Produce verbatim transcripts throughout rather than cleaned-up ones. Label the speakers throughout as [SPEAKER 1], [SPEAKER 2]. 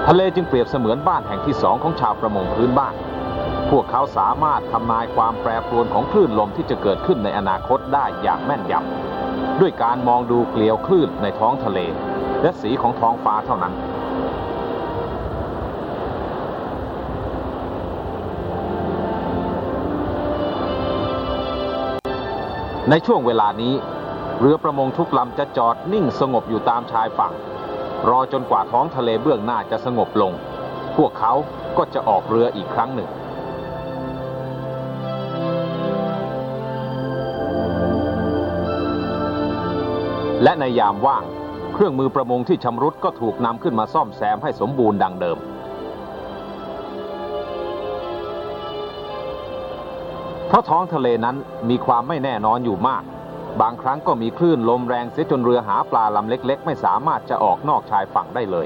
[SPEAKER 1] ทะเลจึงเปรียบเสมือนบ้านแห่งที่สองของชาวประมงพื้นบ้านพวกเขาสามารถทำนายความแปรปรวนของคลื่นลมที่จะเกิดขึ้นในอนาคตได้อย่างแม่นยำด้วยการมองดูเกลียวคลื่นในท้องทะเลและสีของท้องฟ้าเท่านั้นในช่วงเวลานี้เรือประมงทุกลำจะจอดนิ่งสงบอยู่ตามชายฝั่งรอจนกว่าท้องทะเลเบื้องหน้าจะสงบลงพวกเขาก็จะออกเรืออีกครั้งหนึ่งและในยามว่างเครื่องมือประมงที่ชำรุดก็ถูกนำขึ้นมาซ่อมแซมให้สมบูรณ์ดังเดิมเพราะท้องทะเลนั้นมีความไม่แน่นอนอยู่มากบางครั้งก็มีคลื่นลมแรงเสียจนเรือหาปลาลำเล็กๆไม่สามารถจะออกนอกชายฝั่งได้เลย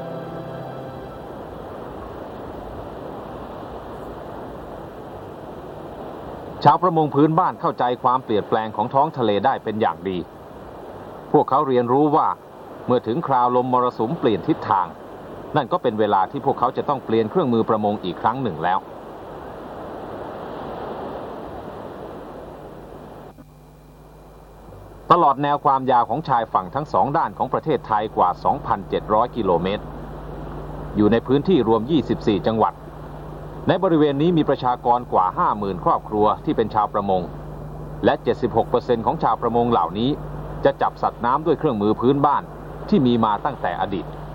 [SPEAKER 1] ชาวประมงพื้นบ้านเข้าใจความเปลี่ยนแปลงของท้องทะเลได้เป็นอย่างดีพวกเขาเรียนรู้ว่าเมื่อถึงคราวลมมรสุมเปลี่ยนทิศทางนั่นก็เป็นเวลาที่พวกเขาจะต้องเปลี่ยนเครื่องมือประมงอีกครั้งหนึ่งแล้วตลอดแนวความยาวของชายฝั่งทั้งสองด้านของประเทศไทยกว่า สองพันเจ็ดร้อย กิโลเมตรอยู่ในพื้นที่รวมยี่สิบสี่จังหวัดในบริเวณนี้มีประชากรกว่า ห้าหมื่น ครอบครัวที่เป็นชาวประมงและ เจ็ดสิบหกเปอร์เซ็นต์ ของชาวประมงเหล่านี้จะจับสัตว์น้ำด้วยเครื่องมือพื้นบ้านที่มีมาตั้งแต่อดีต